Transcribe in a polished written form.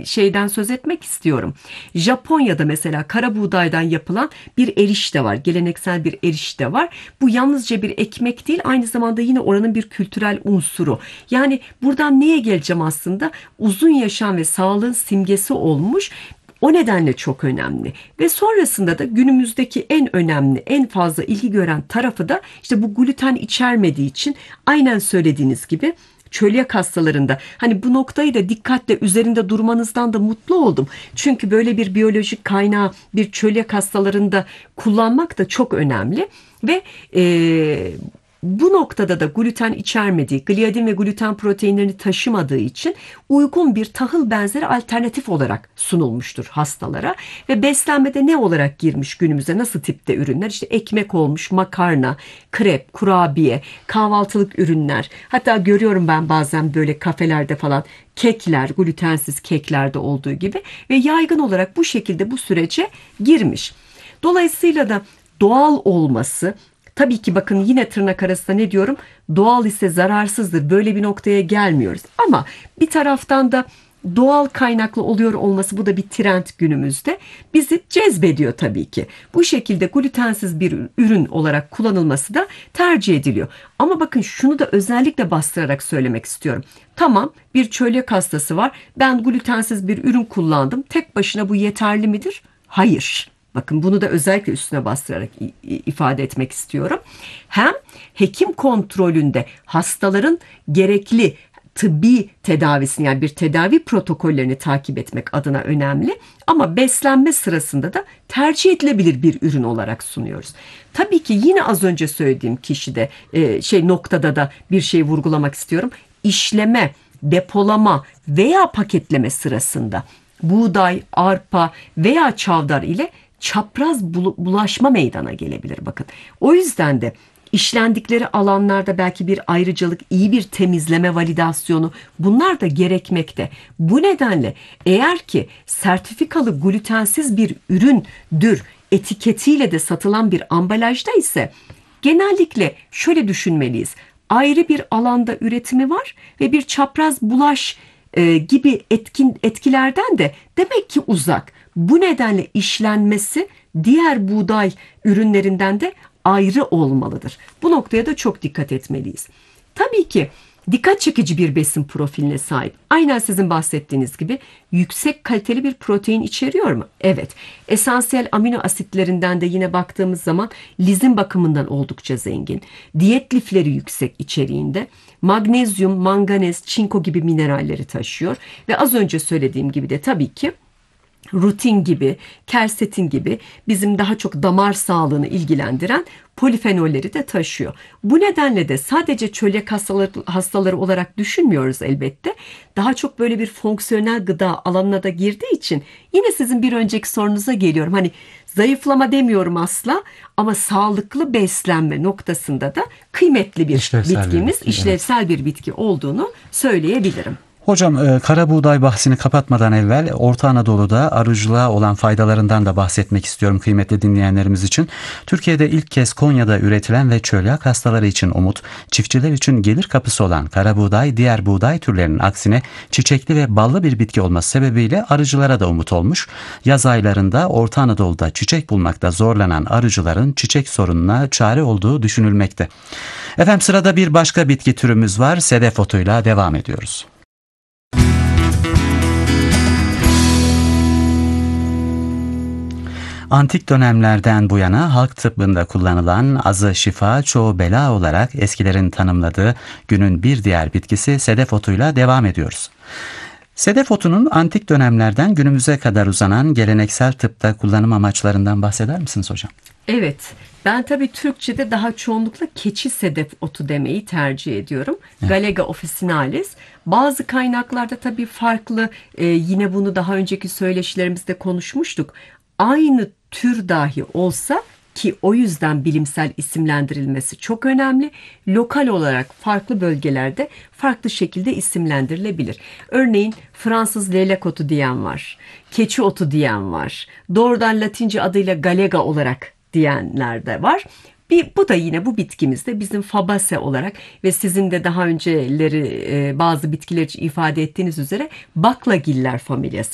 şeyden söz etmek istiyorum. Japonya'da mesela kara buğdaydan yapılan bir erişte var. Geleneksel bir erişte var. Bu yalnızca bir ekmek değil, aynı zamanda yine oranın bir kültürel unsuru. Yani buradan neye geleceğim aslında? Uzun yaşam ve sağlığın simgesi olmuş. O nedenle çok önemli. Ve sonrasında da günümüzdeki en önemli, en fazla ilgi gören tarafı da işte bu gluten içermediği için, aynen söylediğiniz gibi, çölyak hastalarında, hani bu noktayı da dikkatle üzerinde durmanızdan da mutlu oldum. Çünkü böyle bir biyolojik kaynağı bir çölyak hastalarında kullanmak da çok önemli. Ve bu noktada da gluten içermediği, gliadin ve gluten proteinlerini taşımadığı için uygun bir tahıl benzeri alternatif olarak sunulmuştur hastalara. Ve beslenmede ne olarak girmiş günümüze, nasıl tipte ürünler? İşte ekmek olmuş, makarna, krep, kurabiye, kahvaltılık ürünler. Hatta görüyorum ben bazen böyle kafelerde falan kekler, glutensiz keklerde olduğu gibi, ve yaygın olarak bu şekilde bu sürece girmiş. Dolayısıyla da doğal olması, tabii ki bakın yine tırnak arasında ne diyorum? Doğal ise zararsızdır. Böyle bir noktaya gelmiyoruz. Ama bir taraftan da doğal kaynaklı oluyor olması, bu da bir trend günümüzde, bizi cezbediyor tabii ki. Bu şekilde glutensiz bir ürün olarak kullanılması da tercih ediliyor. Ama bakın şunu da özellikle bastırarak söylemek istiyorum. Tamam, bir çölyak hastası var. Ben glutensiz bir ürün kullandım. Tek başına bu yeterli midir? Hayır. Bakın bunu da özellikle üstüne bastırarak ifade etmek istiyorum. Hem hekim kontrolünde hastaların gerekli tıbbi tedavisini, yani bir tedavi protokollerini takip etmek adına önemli. Ama beslenme sırasında da tercih edilebilir bir ürün olarak sunuyoruz. Tabii ki yine az önce söylediğim kişide noktada da bir şey vurgulamak istiyorum. İşleme, depolama veya paketleme sırasında buğday, arpa veya çavdar ile çapraz bulaşma meydana gelebilir, bakın. O yüzden de işlendikleri alanlarda belki bir ayrıcalık, iyi bir temizleme validasyonu, bunlar da gerekmekte. Bu nedenle eğer ki sertifikalı glutensiz bir üründür etiketiyle de satılan bir ambalajda ise, genellikle şöyle düşünmeliyiz. Ayrı bir alanda üretimi var ve bir çapraz bulaş gibi etkilerden de demek ki uzak. Bu nedenle işlenmesi diğer buğday ürünlerinden de ayrı olmalıdır. Bu noktaya da çok dikkat etmeliyiz. Tabii ki dikkat çekici bir besin profiline sahip. Aynen sizin bahsettiğiniz gibi yüksek kaliteli bir protein içeriyor mu? Evet. Esansiyel amino asitlerinden de yine baktığımız zaman lizin bakımından oldukça zengin. Diyet lifleri yüksek içeriğinde. Magnezyum, manganez, çinko gibi mineralleri taşıyor. Ve az önce söylediğim gibi de tabii ki rutin gibi, kersetin gibi bizim daha çok damar sağlığını ilgilendiren polifenolleri de taşıyor. Bu nedenle de sadece çölyak hastaları olarak düşünmüyoruz elbette. Daha çok böyle bir fonksiyonel gıda alanına da girdiği için yine sizin bir önceki sorunuza geliyorum. Hani zayıflama demiyorum asla, ama sağlıklı beslenme noktasında da kıymetli bir bitkimiz, işlevsel bir bitki olduğunu söyleyebilirim. Hocam, kara buğday bahsini kapatmadan evvel Orta Anadolu'da arıcılığa olan faydalarından da bahsetmek istiyorum kıymetli dinleyenlerimiz için. Türkiye'de ilk kez Konya'da üretilen ve çölyak hastaları için umut, çiftçiler için gelir kapısı olan kara buğday diğer buğday türlerinin aksine çiçekli ve ballı bir bitki olması sebebiyle arıcılara da umut olmuş. Yaz aylarında Orta Anadolu'da çiçek bulmakta zorlanan arıcıların çiçek sorununa çare olduğu düşünülmekte. Efendim, sırada bir başka bitki türümüz var. Sedef otuyla devam ediyoruz. Antik dönemlerden bu yana halk tıbbında kullanılan azı şifa çoğu bela olarak eskilerin tanımladığı günün bir diğer bitkisi sedef otuyla devam ediyoruz. Sedef otunun antik dönemlerden günümüze kadar uzanan geleneksel tıpta kullanım amaçlarından bahseder misiniz hocam? Evet, ben tabii Türkçe'de daha çoğunlukla keçi sedef otu demeyi tercih ediyorum. Evet. Galega officinalis. Bazı kaynaklarda tabii farklı, yine bunu daha önceki söyleşilerimizde konuşmuştuk. Aynı tür dahi olsa, ki o yüzden bilimsel isimlendirilmesi çok önemli, lokal olarak farklı bölgelerde farklı şekilde isimlendirilebilir. Örneğin Fransız leylek otu diyen var, keçi otu diyen var, doğrudan Latince adıyla galega olarak diyenler de var. Bu da yine bu bitkimizde bizim Fabaceae olarak ve sizin de daha önceleri bazı bitkiler için ifade ettiğiniz üzere baklagiller familyası